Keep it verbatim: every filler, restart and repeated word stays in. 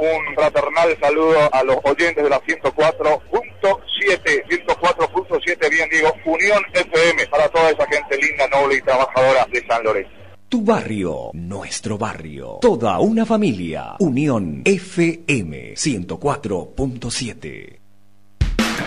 un fraternal saludo a los oyentes de la ciento cuatro punto siete, ciento cuatro punto siete, bien digo, Unión F M, para toda esa gente linda, noble y trabajadora de San Lorenzo. Tu barrio, nuestro barrio, toda una familia. Unión F M ciento cuatro punto siete.